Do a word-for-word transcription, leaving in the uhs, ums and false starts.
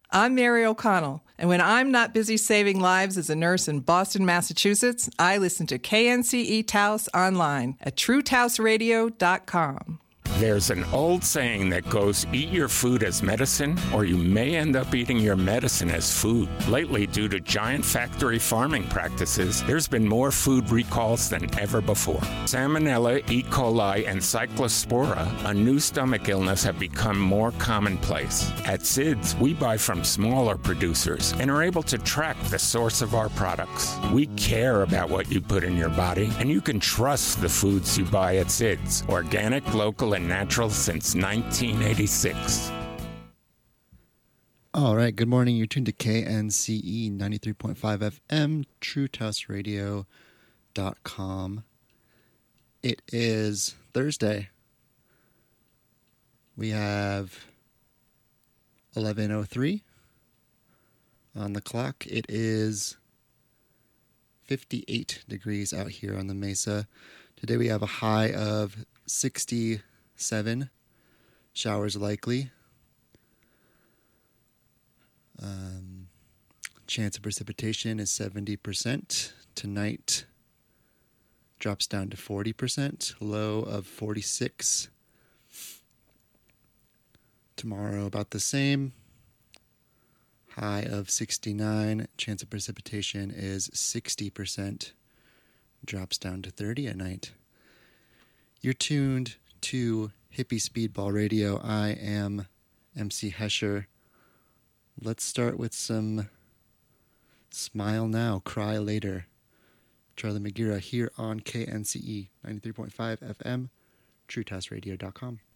I'm Mary O'Connell, and when I'm not busy saving lives as a nurse in Boston, Massachusetts, I listen to K N C E Taos online at true taos radio dot com. There's an old saying that goes, eat your food as medicine, or you may end up eating your medicine as food. Lately, due to giant factory farming practices, there's been more food recalls than ever before. Salmonella, E. coli, and Cyclospora, a new stomach illness, have become more commonplace. At S I D S, we buy from smaller producers and are able to track the source of our products. We care about what you put in your body, and you can trust the foods you buy at S I D S. Organic, local, and natural since nineteen eighty-six. All right, good morning. You're tuned to K N C E ninety-three point five F M, true taos radio dot com. It is Thursday. We have eleven oh three on the clock. It is fifty-eight degrees out here on the Mesa. Today we have a high of sixty-seven. Showers likely. Um, chance of precipitation is seventy percent. Tonight drops down to forty percent. Low of forty-six. Tomorrow about the same. High of sixty-nine. Chance of precipitation is sixty percent. Drops down to thirty at night. You're tuned to Hippie Speedball Radio. I am M C Hesher. Let's start with some Smile Now, Cry Later. Charlie Magira here on K N C E ninety-three point five F M, true taos radio dot com.